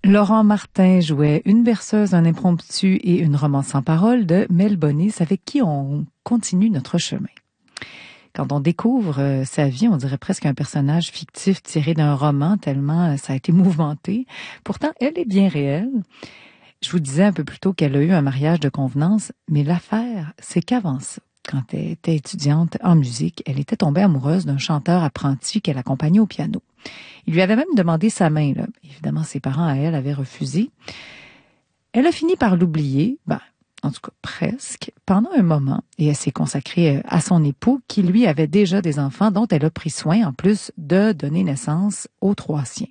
Laurent Martin jouait Une berceuse, un impromptu et une romance sans parole de Mel Bonis, avec qui on continue notre chemin. Quand on découvre sa vie, on dirait presque un personnage fictif tiré d'un roman, tellement ça a été mouvementé. Pourtant, elle est bien réelle. Je vous disais un peu plus tôt qu'elle a eu un mariage de convenance, mais l'affaire, c'est qu'avant ça, quand elle était étudiante en musique, elle était tombée amoureuse d'un chanteur apprenti qu'elle accompagnait au piano. Il lui avait même demandé sa main, là. Évidemment, ses parents à elle avaient refusé. Elle a fini par l'oublier, en tout cas presque, pendant un moment, et elle s'est consacrée à son époux qui, lui, avait déjà des enfants dont elle a pris soin, en plus de donner naissance aux 3 siens.